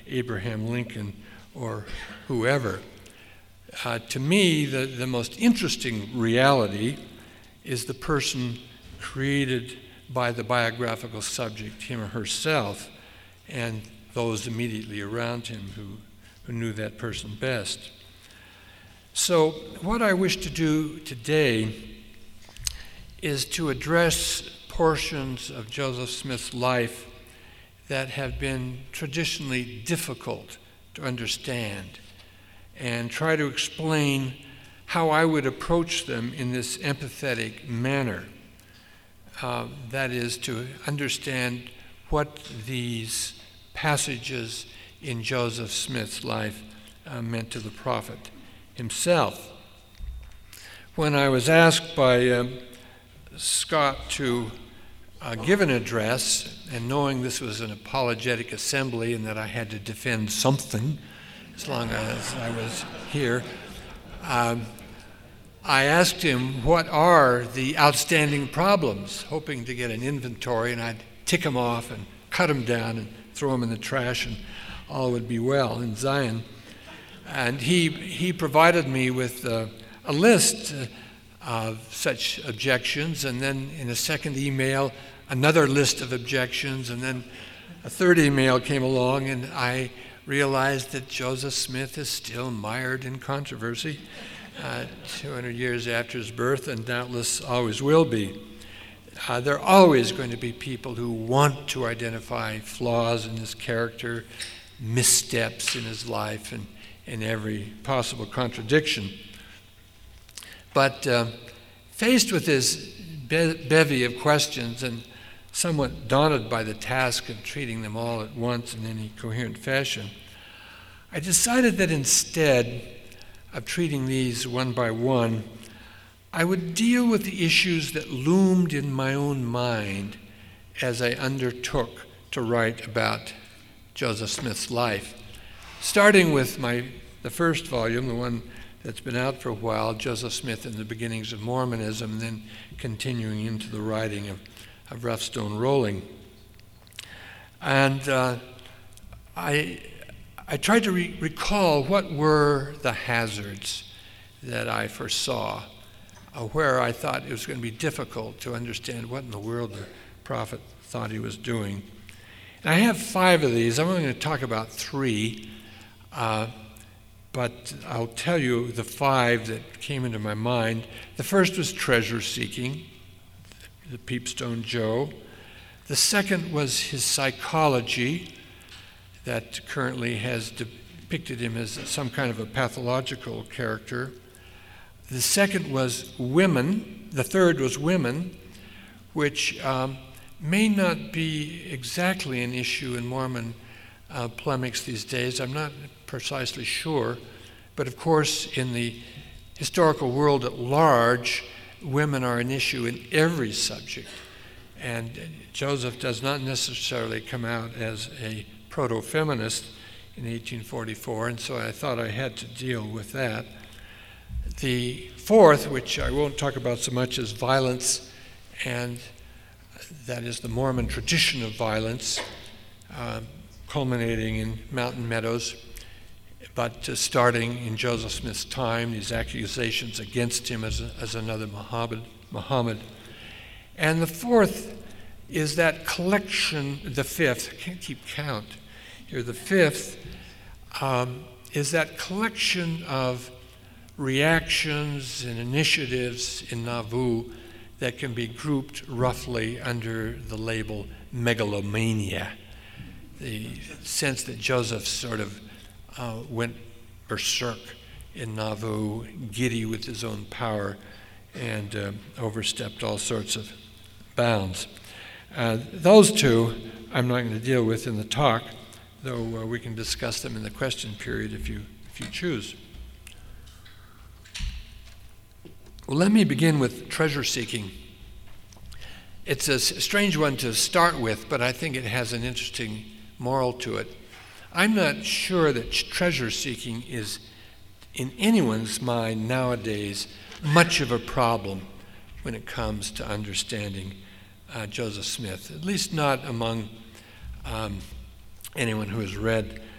Abraham Lincoln or whoever. To me, the most interesting reality is the person created by the biographical subject, him or herself, and those immediately around him who knew that person best. So what I wish to do today is to address portions of Joseph Smith's life that have been traditionally difficult to understand, and try to explain how I would approach them in this empathetic manner. That is, to understand what these passages in Joseph Smith's life meant to the prophet himself. When I was asked by Scott to give an address, and knowing this was an apologetic assembly and that I had to defend something as long as I was here, I asked him what are the outstanding problems, hoping to get an inventory, and I'd tick them off and cut them down and throw them in the trash and all would be well in Zion. And he provided me with a list of such objections, and then in a second email, another list of objections, and then a third email came along, and I realized that Joseph Smith is still mired in controversy 200 years after his birth, and doubtless always will be. There are always going to be people who want to identify flaws in his character, missteps in his life, and in every possible contradiction. But faced with this bevy of questions and somewhat daunted by the task of treating them all at once in any coherent fashion, I decided that instead of treating these one by one, I would deal with the issues that loomed in my own mind as I undertook to write about Joseph Smith's life, starting with the first volume, the one that's been out for a while, Joseph Smith and the Beginnings of Mormonism, and then continuing into the writing of Rough Stone Rolling. And I tried to recall what were the hazards that I foresaw, where I thought it was going to be difficult to understand what in the world the prophet thought he was doing. And I have 5 of these. I'm only going to talk about 3, but I'll tell you the 5 that came into my mind. The first was treasure seeking, the Peepstone Joe. The second was his psychology, that currently has depicted him as some kind of a pathological character. The second was women. The third was women, which may not be exactly an issue in Mormon polemics these days. I'm not precisely sure. But of course, in the historical world at large, women are an issue in every subject. And Joseph does not necessarily come out as a proto-feminist in 1844, and so I thought I had to deal with that. The fourth, which I won't talk about so much, is violence, and that is the Mormon tradition of violence, culminating in Mountain Meadows, but starting in Joseph Smith's time, these accusations against him as another Muhammad. And the fourth is that collection, the fifth, I can't keep count here, the fifth is that collection of reactions and initiatives in Nauvoo that can be grouped roughly under the label megalomania. The sense that Joseph sort of went berserk in Nauvoo, giddy with his own power, and overstepped all sorts of bounds. Those 2 I'm not going to deal with in the talk, though we can discuss them in the question period if you choose. Well, let me begin with treasure seeking. It's a strange one to start with, but I think it has an interesting moral to it. I'm not sure that treasure seeking is, in anyone's mind nowadays, much of a problem when it comes to understanding Joseph Smith, at least not among anyone who has read